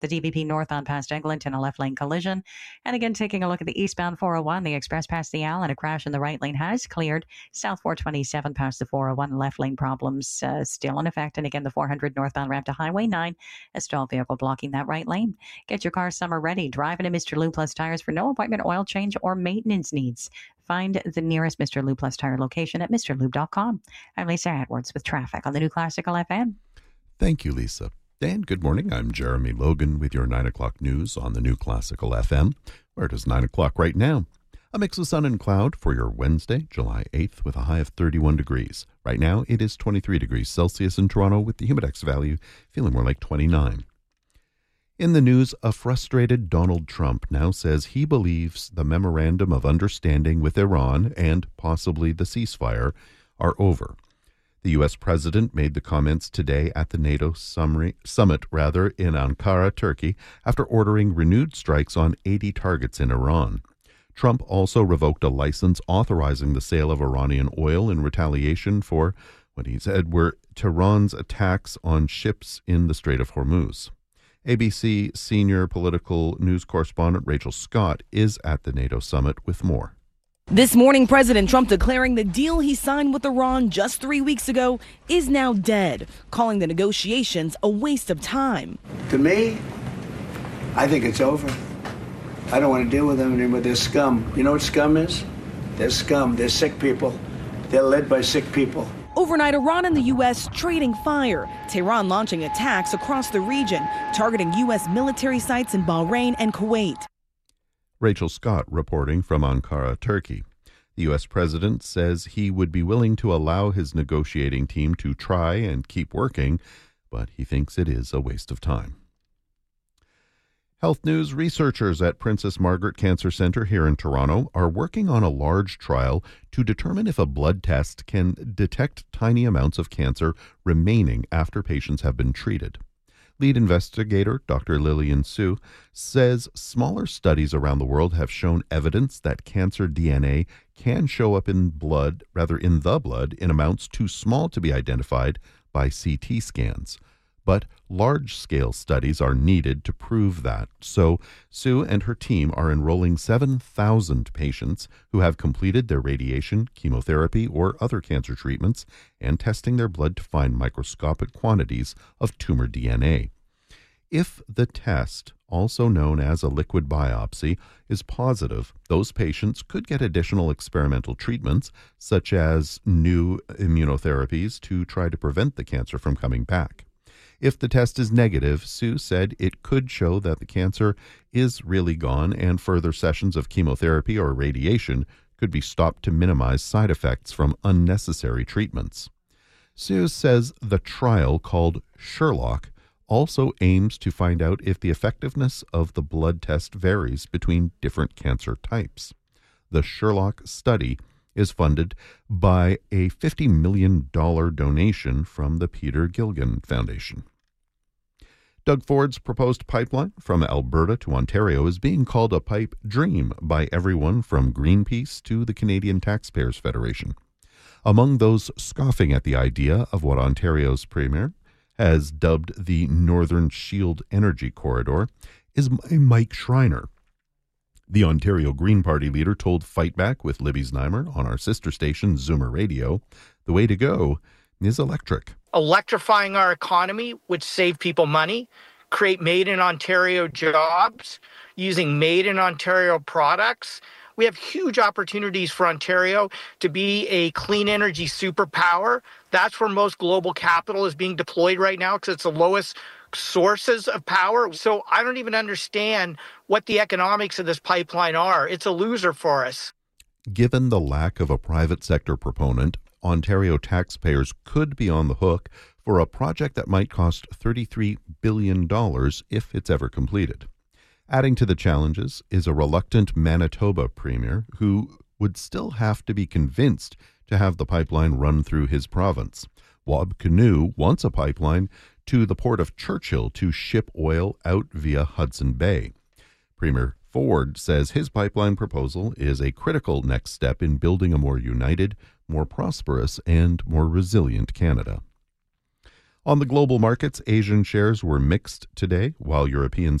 The DBP northbound past Eglinton, a left lane collision. And again, taking a look at the eastbound 401, the express past the Al, and a crash in the right lane has cleared. South 427 past the 401, left lane problems still in effect. And again, the 400 northbound ramp to Highway 9, a stalled vehicle blocking that right lane. Get your car summer ready. Drive into Mr. Lube Plus Tires for no appointment oil change or maintenance needs. Find the nearest Mr. Lube Plus Tire location at mrlube.com. I'm Lisa Edwards with traffic on the New Classical FM. Thank you, Lisa. And good morning. I'm Jeremy Logan with your 9 o'clock news on the New Classical FM, where it is 9 o'clock right now. A mix of sun and cloud for your Wednesday, July 8th, with a high of 31 degrees. Right now, it is 23 degrees Celsius in Toronto, with the humidex value feeling more like 29. In the news, a frustrated Donald Trump now says he believes the memorandum of understanding with Iran and possibly the ceasefire are over. The U.S. president made the comments today at the NATO summit in Ankara, Turkey, after ordering renewed strikes on 80 targets in Iran. Trump also revoked a license authorizing the sale of Iranian oil in retaliation for what he said were Tehran's attacks on ships in the Strait of Hormuz. ABC senior political news correspondent Rachel Scott is at the NATO summit with more. This morning, President Trump declaring the deal he signed with Iran just 3 weeks ago is now dead, calling the negotiations a waste of time. To me, I think it's over. I don't want to deal with them anymore. They're scum. You know what scum is? They're scum. They're sick people. They're led by sick people. Overnight, Iran and the U.S. trading fire. Tehran launching attacks across the region, targeting U.S. military sites in Bahrain and Kuwait. Rachel Scott reporting from Ankara, Turkey. The U.S. president says he would be willing to allow his negotiating team to try and keep working, but he thinks it is a waste of time. Health news: researchers at Princess Margaret Cancer Centre here in Toronto are working on a large trial to determine if a blood test can detect tiny amounts of cancer remaining after patients have been treated. Lead investigator Dr. Lillian Su says smaller studies around the world have shown evidence that cancer DNA can show up in the blood in amounts too small to be identified by CT scans. But large-scale studies are needed to prove that. So Sue and her team are enrolling 7,000 patients who have completed their radiation, chemotherapy, or other cancer treatments and testing their blood to find microscopic quantities of tumor DNA. If the test, also known as a liquid biopsy, is positive, those patients could get additional experimental treatments, such as new immunotherapies, to try to prevent the cancer from coming back. If the test is negative, Sue said it could show that the cancer is really gone and further sessions of chemotherapy or radiation could be stopped to minimize side effects from unnecessary treatments. Sue says the trial, called Sherlock, also aims to find out if the effectiveness of the blood test varies between different cancer types. The Sherlock study is funded by a $50 million donation from the Peter Gilligan Foundation. Doug Ford's proposed pipeline from Alberta to Ontario is being called a pipe dream by everyone from Greenpeace to the Canadian Taxpayers Federation. Among those scoffing at the idea of what Ontario's premier has dubbed the Northern Shield Energy Corridor is Mike Schreiner. The Ontario Green Party leader told Fight Back with Libby Znaimer on our sister station, Zoomer Radio, the way to go is electric. Electrifying our economy would save people money, create made-in-Ontario jobs, using made-in-Ontario products. We have huge opportunities for Ontario to be a clean energy superpower. That's where most global capital is being deployed right now because it's the lowest sources of power. So I don't even understand what the economics of this pipeline are. It's a loser for us. Given the lack of a private sector proponent, Ontario taxpayers could be on the hook for a project that might cost $33 billion if it's ever completed. Adding to the challenges is a reluctant Manitoba premier who would still have to be convinced to have the pipeline run through his province. Wab Kinew wants a pipeline to the port of Churchill to ship oil out via Hudson Bay. Premier Ford says his pipeline proposal is a critical next step in building a more united, more prosperous, and more resilient Canada. On the global markets, Asian shares were mixed today, while European